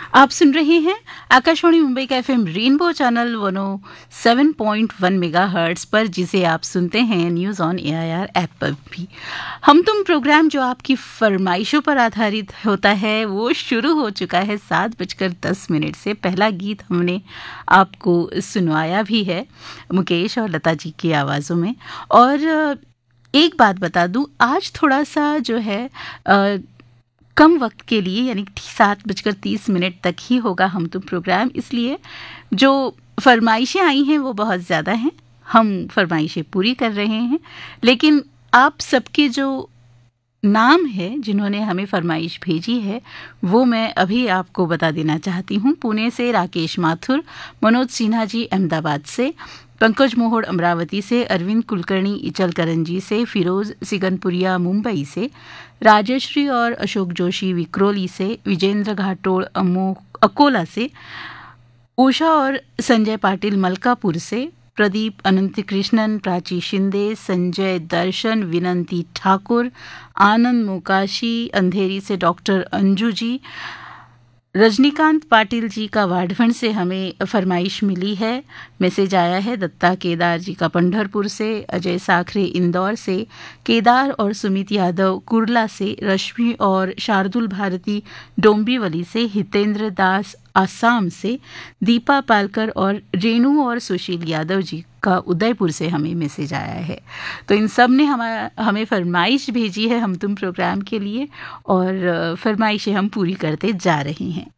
आप सुन रहे हैं आकाशवाणी मुंबई का एफएम रेनबो चैनल 107.1 मेगाहर्ट्ज पर, जिसे आप सुनते हैं न्यूज़ ऑन एआईआर ऐप पर भी। हम तुम प्रोग्राम जो आपकी फरमाइशों पर आधारित होता है वो शुरू हो चुका है 7:10 से। पहला गीत हमने आपको सुनवाया भी है मुकेश और लता जी की आवाज़ों में। और एक बात बता दूं, आज थोड़ा सा जो है कम वक्त के लिए, यानी 7:30 तक ही होगा हम तुम प्रोग्राम, इसलिए जो फरमाइशें आई हैं वो बहुत ज़्यादा हैं। हम फरमाइशें पूरी कर रहे हैं, लेकिन आप सबके जो नाम है जिन्होंने हमें फरमाइश भेजी है वो मैं अभी आपको बता देना चाहती हूँ। पुणे से राकेश माथुर, मनोज सिन्हा जी अहमदाबाद से, पंकज मोहोड़ अमरावती से, अरविंद कुलकर्णी इचल करंजी से, फिरोज सिगनपुरिया मुंबई से, राजश्री और अशोक जोशी विक्रोली से, विजेंद्र घाटोड़ अकोला से, उषा और संजय पाटिल मलकापुर से, प्रदीप अनंत कृष्णन, प्राची शिंदे, संजय दर्शन, विनंती ठाकुर, आनंद मोकाशी, अंधेरी से डॉक्टर अंजू जी, रजनीकांत पाटिल जी का वाढवण से हमें फरमाइश मिली है। मैसेज आया है दत्ता केदार जी का पंढरपुर से, अजय साखरे इंदौर से, केदार और सुमित यादव कुर्ला से, रश्मि और शार्दुल भारती डोंबिवली से, हितेंद्र दास आसाम से, दीपा पालकर और रेणु और सुशील यादव जी का उदयपुर से हमें मैसेज आया है। तो इन सब ने हमें फरमाइश भेजी है हम तुम प्रोग्राम के लिए, और फरमाइशें हम पूरी करते जा रहे हैं।